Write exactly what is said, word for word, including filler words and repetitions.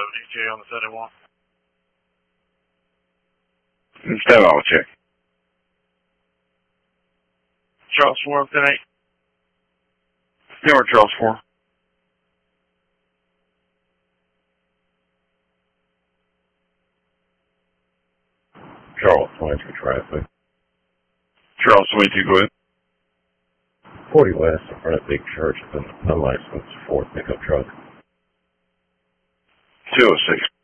D J on the seventy-one. Stand by, check. Charles four, ten eight. Newer Charles four. Charles twenty-two traffic. Charles twenty-two, go ahead. forty West in front of Big Church is an unlicensed Ford pickup truck. two oh six.